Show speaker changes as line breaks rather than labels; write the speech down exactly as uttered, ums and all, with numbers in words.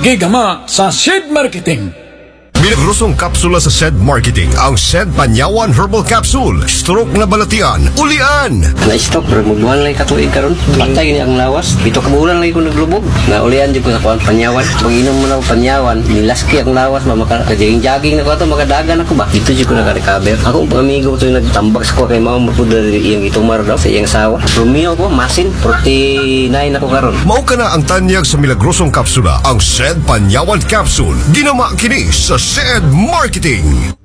Gigama sa Seed Marketing.
Milagrosong kapsula sa S E D Marketing ang S E D Panyawan Herbal Capsule. Stroke na balatian, ulian.
Na-stop, pero magbuhan lang katuig karon. Patay ni ang lawas. Pito ka bulan lang ko naglubog. Na ulian dyan ko sa kuwan, panyawan. Pag-inom mo na panyawan, nilaski ang lawas. Makajaging-jaging na ko ito, makadagan ako ba? Ito dyan ko naka-recover. Ako ang amigo ito yung nagtambak sa ko kay mga mapuda iyang itumar daw sa iyang sawa. Romeo ko, masin, forty-nine ako karon.
Mao ka na ang tanyag sa milagrosong kapsula, ang S E D Panyawan Capsule. Ginama kini sa S E D Marketing.